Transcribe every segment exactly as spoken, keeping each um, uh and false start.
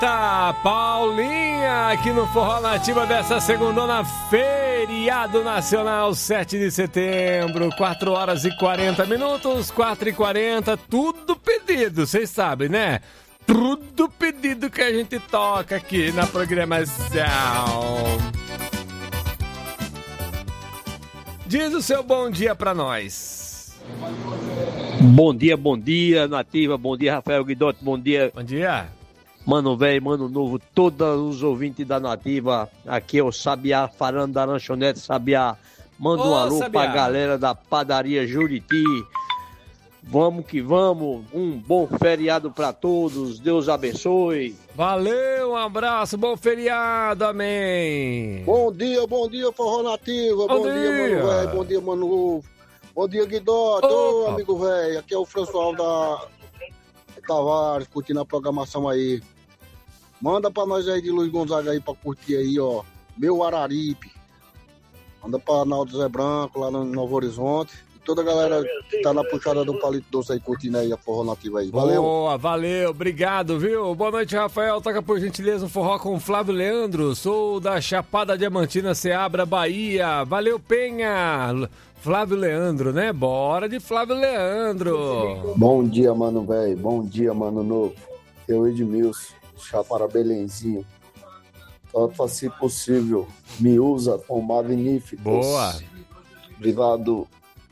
Tá, Paulinha, aqui no Forró Nativa dessa segundona, feriado nacional, sete de setembro, quatro horas e quarenta minutos, quatro e quarenta, tudo pedido, vocês sabem, né? Tudo pedido que a gente toca aqui na programação. Diz o seu bom dia pra nós. Bom dia, bom dia, Nativa, bom dia, Rafael Guidotti, bom dia. Bom dia. Mano velho, mano novo, todos os ouvintes da Nativa, aqui é o Sabiá, falando da lanchonete Sabiá. Manda um Ô, alô Sabiá. pra galera da padaria Juriti. Vamos que vamos, um bom feriado pra todos, Deus abençoe. Valeu, um abraço, bom feriado, amém. Bom dia, bom dia, Forró Nativa, bom, Bom dia, dia. mano velho, bom dia, mano novo. Bom dia, Guidoto, ô Opa. amigo velho, aqui é o François da Tavares, curtindo a programação aí. Manda pra nós aí de Luiz Gonzaga aí pra curtir aí, ó, Meu Araripe. Manda pra Naldo Zé Branco, lá no Novo Horizonte. E toda a galera que tá na puxada do Palito Doce aí, curtindo aí a Forró Nativa aí. Valeu. Boa, valeu, obrigado, viu? Boa noite, Rafael. Toca por gentileza um forró com o Flávio Leandro. Sou da Chapada Diamantina, Ceabra, Bahia. Valeu, Penha. Flávio Leandro, né? Bora de Flávio Leandro. Bom dia, mano velho, bom dia, mano novo. Eu, Edmilson, Chapara Belenzinho. Tanto assim possível, me usa com magníficos. Boa. Obrigado.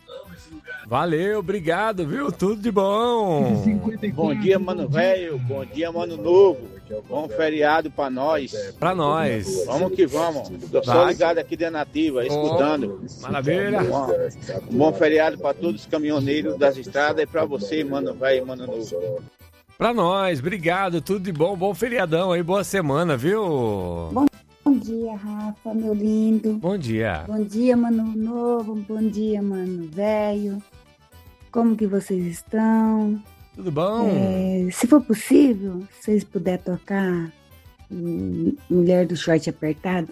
Valeu, obrigado, viu? Tudo de bom. Bom dia, mano velho. Bom dia, mano novo. Bom feriado pra nós. Pra nós. Vamos que vamos. Tô só Vai. ligado aqui da Nativa, escutando. Maravilha. Bom, um bom feriado pra todos os caminhoneiros das estradas e pra você, mano velho, mano novo. Pra nós, obrigado, tudo de bom. Bom feriadão aí, boa semana, viu? Bom dia, Rafa, meu lindo. Bom dia. Bom dia, mano novo. Bom dia, mano velho. Como que vocês estão? Tudo bom? É, se for possível, se vocês puderem tocar hum, Mulher do Short Apertado,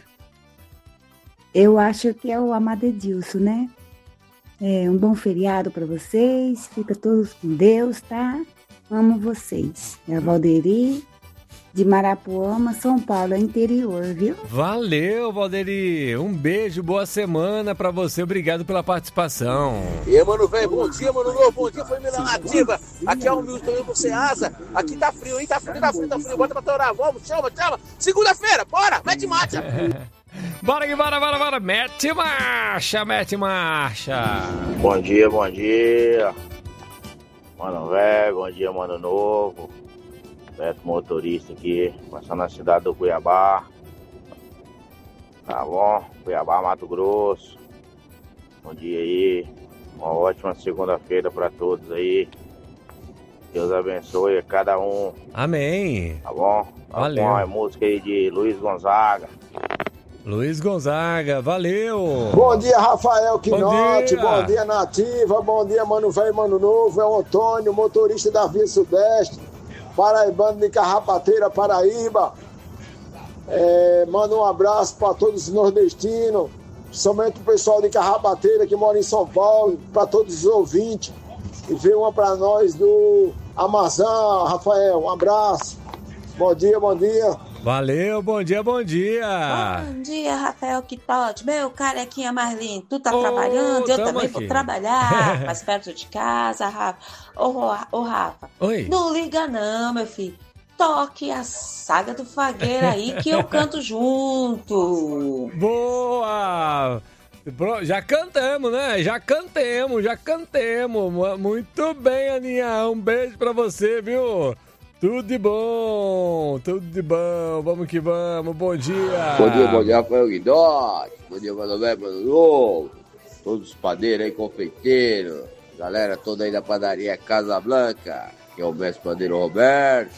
eu acho que é o Amado Edilson, né? É, um bom feriado para vocês. Fica todos com Deus, tá? Amo vocês. É a Valderi, de Marapuama, São Paulo, é interior, viu? Valeu, Valderi. Um beijo, boa semana pra você. Obrigado pela participação. E aí, mano, velho, bom dia, mano novo, bom dia, família Nativa. Aqui é o Milton, eu você asa. Aqui tá frio, hein? Tá frio, tá frio, tá frio. Bota pra torar, vamos, chama, chama. Segunda-feira, bora, mete marcha. Bora que bora, bora, bora. Mete marcha, mete marcha. Bom dia, bom dia. Mano velho, bom dia, mano novo. Beto motorista aqui, passando na cidade do Cuiabá. Tá bom? Cuiabá, Mato Grosso. Bom dia aí. Uma ótima segunda-feira pra todos aí. Deus abençoe a cada um. Amém. Tá bom? Tá Valeu. bom, é música aí de Luiz Gonzaga. Luiz Gonzaga, valeu. Bom dia, Rafael Quinote, dia. bom dia, Nativa, bom dia, mano velho, mano novo, é o Antônio, motorista da Via Sudeste, paraibano de Carrapateira, Paraíba. É, manda um abraço para todos os nordestinos, somente o pessoal de Carrapateira que mora em São Paulo, para todos os ouvintes. E vem uma para nós do Amazon, Rafael, um abraço. Bom dia, bom dia. Valeu, bom dia, bom dia. Bom dia, Rafael Quitote, meu carequinha mais lindo. Tu tá Ô, trabalhando? Eu tamo também aqui. vou trabalhar, mais perto de casa, Rafa. Ô, ô, Rafa, Oi. não liga não, meu filho. Toque a saga do Fagueira aí que eu canto junto. Boa. Pro- Já cantamos, né? Já cantemos, já cantemos. Mu- Muito bem, Aninha. Um beijo pra você, viu? Tudo de bom, tudo de bom. Vamos que vamos. Bom dia. Bom dia, bom dia, Rafael Guidotti. Bom dia, mano velho, mano novo. Todos os padeiros aí, confeiteiros. Galera toda aí da padaria Casa Blanca. Que é o mestre padeiro Roberto.